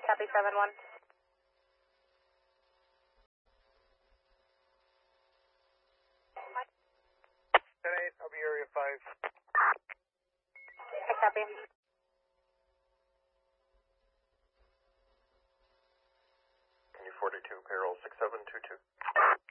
copy 7-1. 10-8, I'll be area 5. I copy. Can you 42, payroll 6722?